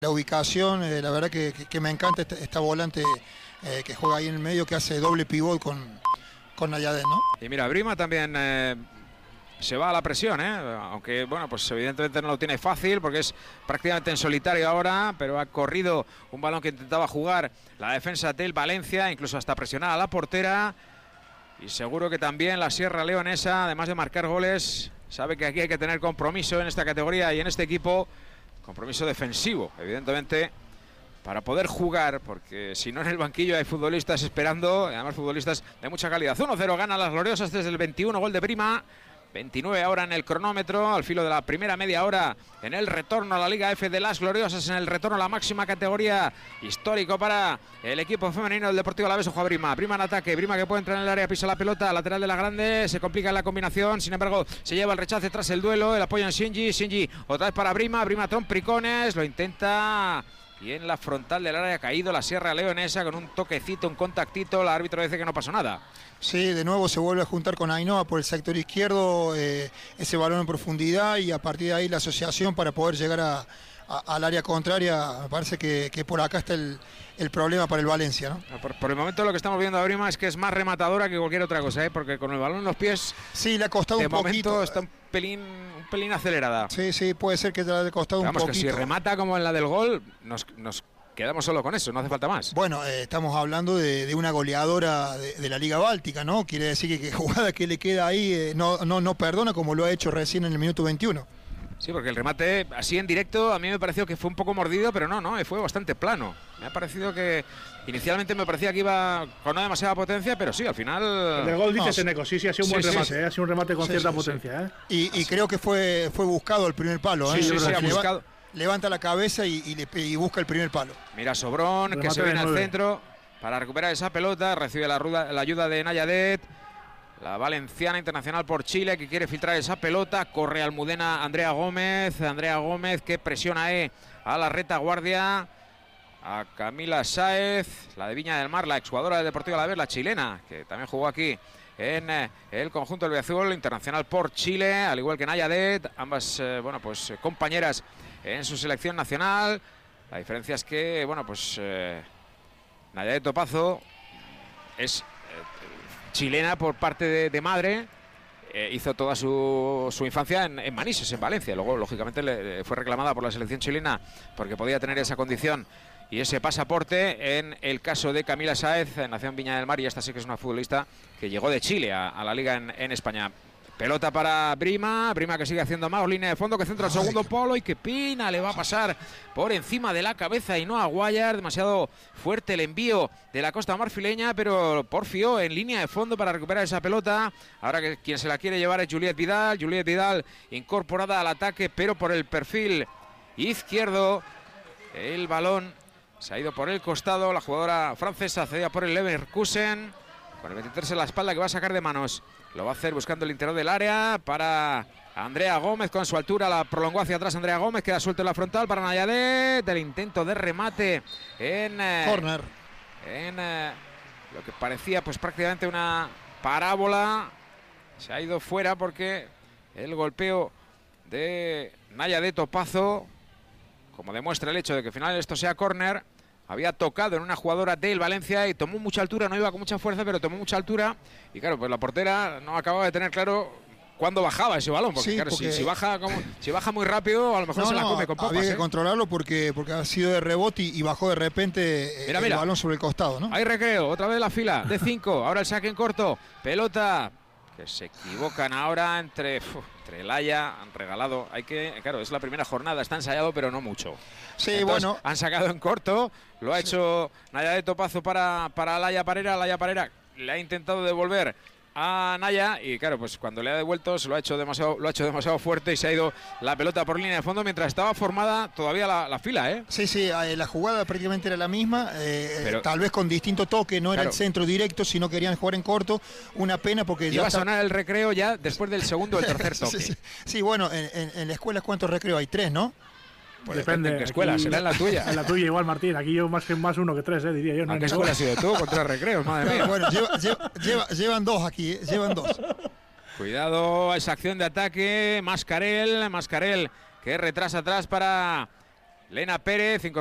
La ubicación, la verdad que me encanta esta volante que juega ahí en el medio, que hace doble pivot con Nayadén, ¿no? Y mira, Brima también se va a la presión, aunque bueno, pues evidentemente no lo tiene fácil porque es prácticamente en solitario ahora, pero ha corrido un balón que intentaba jugar la defensa del Valencia, incluso hasta presionar a la portera. Y seguro que también la Sierra Leonesa, además de marcar goles, sabe que aquí hay que tener compromiso en esta categoría y en este equipo. Compromiso defensivo, evidentemente, para poder jugar, porque si no en el banquillo hay futbolistas esperando, y además futbolistas de mucha calidad. 1-0 gana las Gloriosas desde el 21, gol de Brima. 29 ahora en el cronómetro, al filo de la primera media hora en el retorno a la Liga F de las Gloriosas, en el retorno a la máxima categoría, histórico para el equipo femenino del Deportivo Alavés. Ojo a Brima, Brima en ataque, Brima que puede entrar en el área, pisa la pelota, lateral de la grande, se complica la combinación, sin embargo se lleva el rechace tras el duelo, el apoyo en Shinji, otra vez para Brima, trompicones, lo intenta. Y en la frontal del área ha caído la Sierra Leonesa con un toquecito, un contactito. El árbitro dice que no pasó nada. Sí, de nuevo se vuelve a juntar con Ainhoa por el sector izquierdo, ese balón en profundidad, y a partir de ahí la asociación para poder llegar al área contraria. Me parece que por acá está el problema para el Valencia, ¿no? Por el momento lo que estamos viendo a Brima es que es más rematadora que cualquier otra cosa, porque con el balón en los pies, sí, le ha costado un poquito. De momento está un pelín acelerada. Sí, puede ser que le haya costado un poquito. Que si remata como en la del gol, nos quedamos solo con eso, no hace falta más. Bueno, estamos hablando de una goleadora de la Liga Báltica, ¿no? Quiere decir que jugada que le queda ahí no perdona, como lo ha hecho recién en el minuto 21. Sí, porque el remate así en directo a mí me pareció que fue un poco mordido, pero no, fue bastante plano. Me ha parecido que inicialmente me parecía que iba con no demasiada potencia, pero sí, al final. El gol dice Seneco, sí, ha sido un buen remate, ha sido un remate con cierta potencia. Y creo que fue buscado el primer palo. Sí, ha buscado. Levanta la cabeza y busca el primer palo. Mira Sobrón, que se viene al centro para recuperar esa pelota, recibe la ayuda de Nayadet. La valenciana internacional por Chile que quiere filtrar esa pelota. Corre Almudena Andrea Gómez que presiona a la retaguardia. A Camila Sáez, la de Viña del Mar, la exjugadora del Deportivo Alavés, la chilena, que también jugó aquí en el conjunto del Albiazul, internacional por Chile, al igual que Nayadet, ambas compañeras en su selección nacional. La diferencia es que, Nayadet Topazo es chilena por parte de madre. Hizo toda su infancia en Manises, en Valencia. Luego, lógicamente, le fue reclamada por la selección chilena porque podía tener esa condición y ese pasaporte. En el caso de Camila Sáez, nació en Viña del Mar, y esta sí que es una futbolista que llegó de Chile a la liga en España. Pelota para Brima que sigue haciendo más, línea de fondo, que centra el segundo polo, y que Pina le va a pasar por encima de la cabeza y no a Guayar. Demasiado fuerte el envío de la costa marfileña, pero Porfio en línea de fondo para recuperar esa pelota. Ahora que quien se la quiere llevar es Juliette Vidal incorporada al ataque, pero por el perfil izquierdo. El balón se ha ido por el costado, la jugadora francesa cedida por el Leverkusen, con el 23 en la espalda, que va a sacar de manos. Lo va a hacer buscando el interior del área para Andrea Gómez, con su altura la prolongó hacia atrás Andrea Gómez, queda suelto en la frontal para Nayadet. El intento de remate en corner, en lo que parecía prácticamente una parábola. Se ha ido fuera porque el golpeo de Nayadet Topazo, como demuestra el hecho de que al final esto sea córner, había tocado en una jugadora del Valencia y tomó mucha altura, no iba con mucha fuerza, pero tomó mucha altura. Y claro, pues la portera no acababa de tener claro cuándo bajaba ese balón, porque, claro, si baja muy rápido, a lo mejor se la come con papas. Había que controlarlo porque ha sido de rebote y bajó de repente el balón sobre el costado, ¿no? Hay recreo, otra vez la fila de 5, ahora el saque en corto, pelota que se equivocan ahora entre Laia, han regalado, claro, es la primera jornada, está ensayado pero no mucho. Sí, entonces, bueno. Han sacado en corto, lo ha hecho Nayadet Topazo para Laia Parera le ha intentado devolver a Naya, y claro, pues cuando le ha devuelto lo ha hecho demasiado fuerte y se ha ido la pelota por línea de fondo mientras estaba formada todavía la fila, Sí, la jugada prácticamente era la misma, pero tal vez con distinto toque, no era el centro directo, sino querían jugar en corto. Una pena porque iba a sonar el recreo ya después del segundo o el tercer toque. Sí, bueno, en la escuela ¿cuántos recreos hay? 3, ¿no? Pues depende en qué escuela, será en la tuya. En la tuya igual, Martín. Aquí yo más 1 que 3, diría yo. ¿A qué escuela has ido tú? Con 3 recreos, madre mía. Bueno, llevan 2 aquí, llevan 2. Cuidado a esa acción de ataque. Mascarel que retrasa atrás para Lena Pérez,